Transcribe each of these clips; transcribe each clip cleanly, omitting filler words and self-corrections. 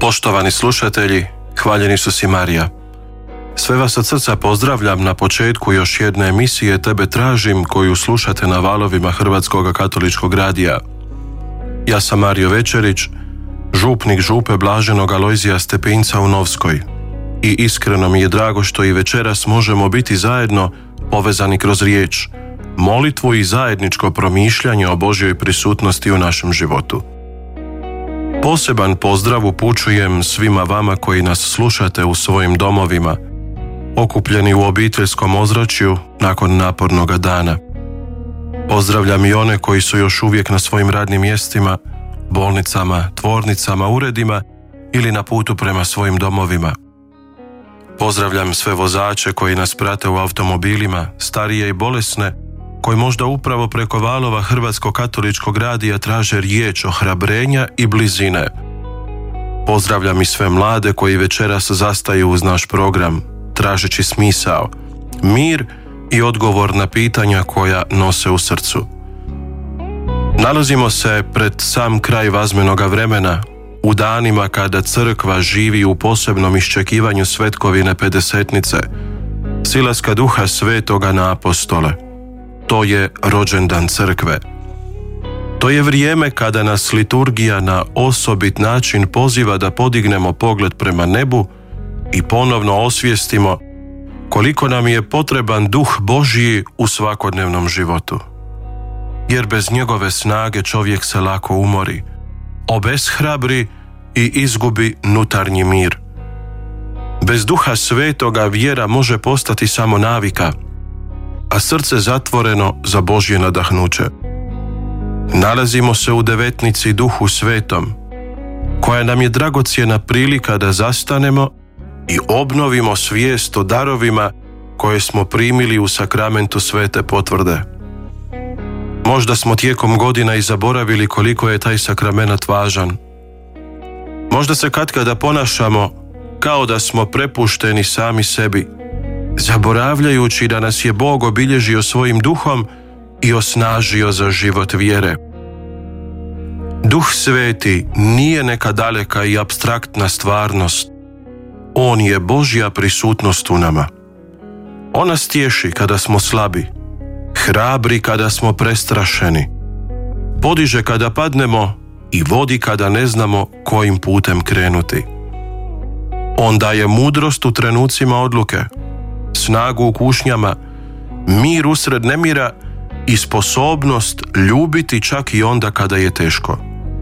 Poštovani slušatelji, hvaljen Isus i Marija. Sve vas od srca pozdravljam na početku još jedne emisije Tebe tražim koju slušate na valovima Hrvatskog katoličkog radija. Ja sam Mario Večerić, župnik župe Blaženog Alojzija Stepinca u Novskoj. I iskreno mi je drago što i večeras možemo biti zajedno povezani kroz riječ, molitvu i zajedničko promišljanje o Božjoj prisutnosti u našem životu. Poseban pozdrav upućujem svima vama koji nas slušate u svojim domovima, okupljeni u obiteljskom ozračju nakon napornog dana. Pozdravljam i one koji su još uvijek na svojim radnim mjestima, bolnicama, tvornicama, uredima ili na putu prema svojim domovima. Pozdravljam sve vozače koji nas prate u automobilima, starije i bolesne, koji možda upravo preko valova Hrvatskog katoličkog radija traže riječ ohrabrenja i blizine. Pozdravljam i sve mlade koji večeras zastaju uz naš program, tražeći smisao, mir i odgovor na pitanja koja nose u srcu. Nalazimo se pred sam kraj vazmenoga vremena, u danima kada crkva živi u posebnom iščekivanju svetkovine Pedesetnice, silaska Duha Svetoga na apostole. To je rođendan crkve. To je vrijeme kada nas liturgija na osobit način poziva da podignemo pogled prema nebu i ponovno osvijestimo koliko nam je potreban Duh Božji u svakodnevnom životu. Jer bez njegove snage čovjek se lako umori, obeshrabri i izgubi unutarnji mir. Bez Duha Svetoga vjera može postati samo navika, a srce zatvoreno za Božje nadahnuće. Nalazimo se u devetnici Duhu Svetom, koja nam je dragocjena prilika da zastanemo i obnovimo svijest o darovima koje smo primili u sakramentu Svete potvrde. Možda smo tijekom godina i zaboravili koliko je taj sakramenat važan. Možda se katkada ponašamo kao da smo prepušteni sami sebi, zaboravljajući da nas je Bog obilježio svojim duhom i osnažio za život vjere. Duh Sveti nije neka daleka i apstraktna stvarnost. On je Božja prisutnost u nama. On nas tješi kada smo slabi, hrabri kada smo prestrašeni, podiže kada padnemo i vodi kada ne znamo kojim putem krenuti. On daje mudrost u trenucima odluke, snagu u kušnjama, mir usred nemira i sposobnost ljubiti čak i onda kada je teško.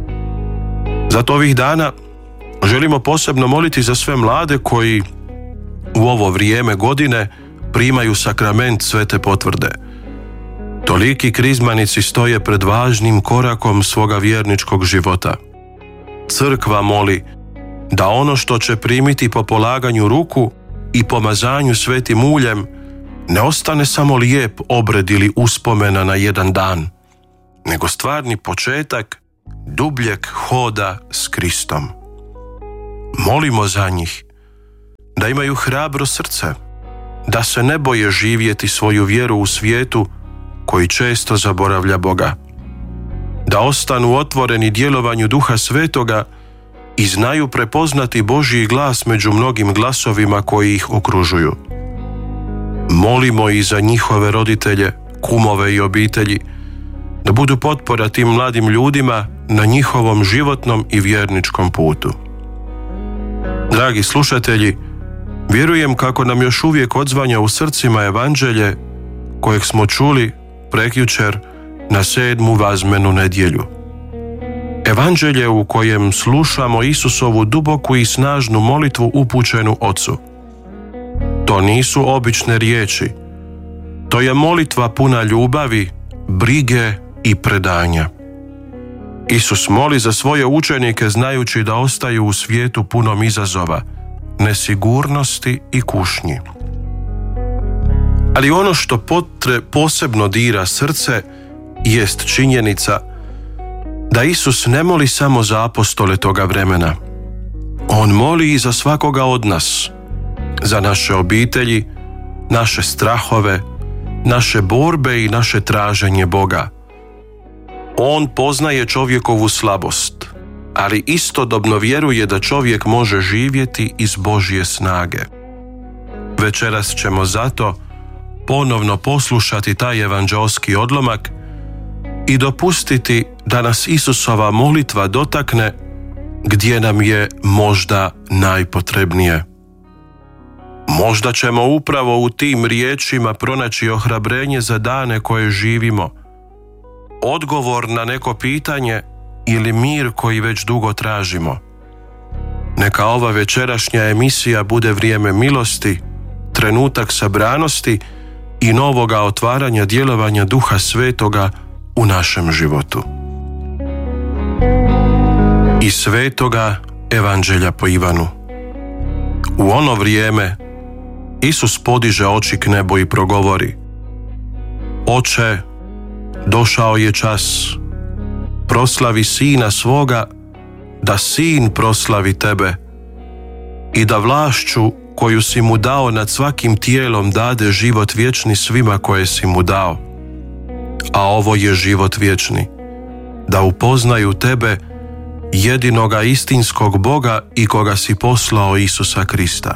Zato ovih dana želimo posebno moliti za sve mlade koji u ovo vrijeme godine primaju sakrament Svete potvrde. Toliki krizmanici stoje pred važnim korakom svoga vjerničkog života. Crkva moli da ono što će primiti po polaganju ruku i pomazanju svetim uljem ne ostane samo lijep obred ili uspomena na jedan dan, nego stvarni početak dubljeg hoda s Kristom. Molimo za njih da imaju hrabro srce, da se ne boje živjeti svoju vjeru u svijetu koji često zaboravlja Boga, da ostanu otvoreni djelovanju Duha Svetoga i znaju prepoznati Božji glas među mnogim glasovima koji ih okružuju. Molimo i za njihove roditelje, kumove i obitelji, da budu potpora tim mladim ljudima na njihovom životnom i vjerničkom putu. Dragi slušatelji, vjerujem kako nam još uvijek odzvanja u srcima evanđelje kojeg smo čuli prekjučer na 7. vazmenu nedjelju. Evanđelje u kojem slušamo Isusovu duboku i snažnu molitvu upućenu Ocu. To nisu obične riječi. To je molitva puna ljubavi, brige i predanja. Isus moli za svoje učenike znajući da ostaju u svijetu punom izazova, nesigurnosti i kušnji. Ali ono što posebno dira srce jest činjenica da Isus ne moli samo za apostole toga vremena. On moli i za svakoga od nas, za naše obitelji, naše strahove, naše borbe i naše traženje Boga. On poznaje čovjekovu slabost, ali istodobno vjeruje da čovjek može živjeti iz Božje snage. Večeras ćemo zato ponovno poslušati taj evanđeoski odlomak i dopustiti da nas Isusova molitva dotakne gdje nam je možda najpotrebnije. Možda ćemo upravo u tim riječima pronaći ohrabrenje za dane koje živimo, odgovor na neko pitanje ili mir koji već dugo tražimo. Neka ova večerašnja emisija bude vrijeme milosti, trenutak sabranosti i novoga otvaranja djelovanja Duha Svetoga u našem životu. Iz Svetoga Evanđelja po Ivanu. U ono vrijeme Isus podiže oči k nebu i progovori: Oče, došao je čas, proslavi Sina svoga, da Sin proslavi tebe i da vlašću koju si mu dao nad svakim tijelom dade život vječni svima koje si mu dao. A ovo je život vječni, da upoznaju tebe, jedinoga istinskog Boga i koga si poslao, Isusa Krista.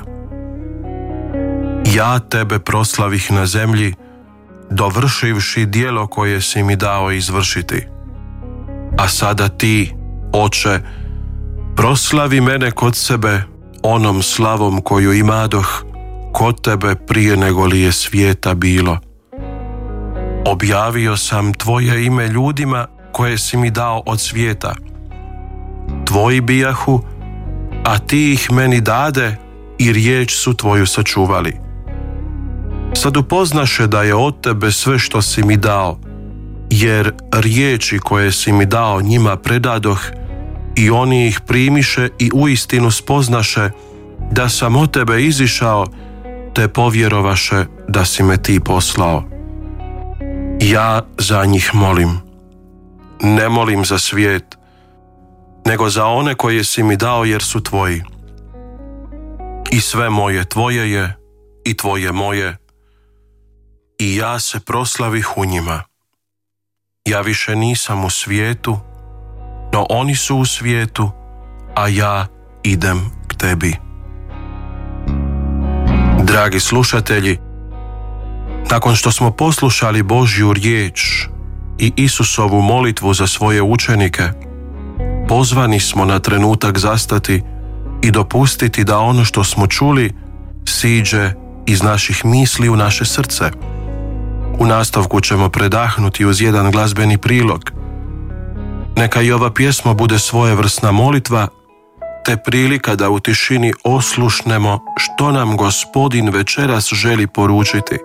Ja tebe proslavih na zemlji, dovršivši djelo koje si mi dao izvršiti. A sada ti, Oče, proslavi mene kod sebe onom slavom koju imadoh kod tebe prije nego li je svijeta bilo. Objavio sam tvoje ime ljudima koje si mi dao od svijeta. Tvoji bijahu, a ti ih meni dade i riječ su tvoju sačuvali. Sad upoznaše da je od tebe sve što si mi dao, jer riječi koje si mi dao njima predadoh i oni ih primiše i uistinu spoznaše da sam od tebe izišao, te povjerovaše da si me ti poslao. Ja za njih molim. Ne molim za svijet, nego za one koje si mi dao jer su tvoji. I sve moje tvoje je i tvoje moje. I ja se proslavih u njima. Ja više nisam u svijetu, no oni su u svijetu, a ja idem k tebi. Dragi slušatelji, nakon što smo poslušali Božju riječ i Isusovu molitvu za svoje učenike, pozvani smo na trenutak zastati i dopustiti da ono što smo čuli siđe iz naših misli u naše srce. U nastavku ćemo predahnuti uz jedan glazbeni prilog. Neka i ova pjesma bude svojevrsna molitva, te prilika da u tišini oslušnemo što nam Gospodin večeras želi poručiti.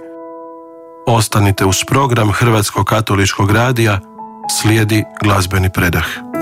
Ostanite uz program Hrvatskog katoličkog radija, slijedi glazbeni predah.